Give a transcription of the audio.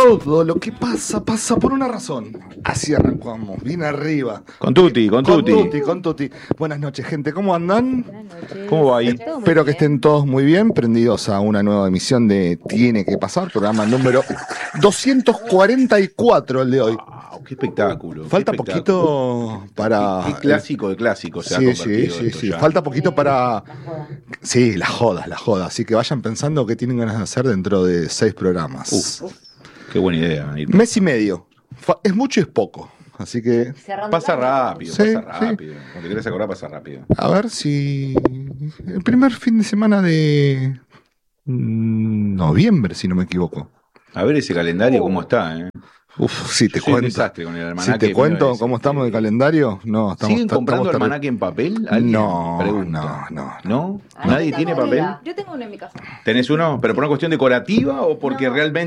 Todo lo que pasa, pasa por una razón. Así arrancamos, bien arriba. Con tutti. Con tutti. Buenas noches, gente. ¿Cómo andan? Buenas noches. ¿Cómo va ahí? Espero que estén todos muy bien, prendidos a una nueva emisión de Tiene que Pasar, programa número 244, el de hoy. Wow, qué espectáculo. Falta qué espectáculo. poquito para... Qué clásico de clásicos se ha Sí, convertido sí. esto ya. Falta poquito para... Sí, la joda. Así que vayan pensando qué tienen ganas de hacer dentro de 6 programas. Qué buena idea. Mes y medio. Es mucho y es poco. Así que... Pasa rápido, Sí, pasa rápido. Cuando te querés acordar, pasa rápido. A ver si... El primer fin de semana de... noviembre, si no me equivoco. A ver ese calendario cómo está, ¿eh? Uf, si te Yo soy un cuento. desastre con el almanaque. Si te mío cuento ese. cómo estamos de calendario, no, estamos... ¿Siguen comprando estamos almanaque en papel? ¿Alguien? No, Pregunta. no. ¿No? Ah, ¿Nadie yo tiene tengo papel? uno. Yo tengo uno en mi casa. ¿Tenés uno? ¿Pero por una cuestión decorativa o porque No. realmente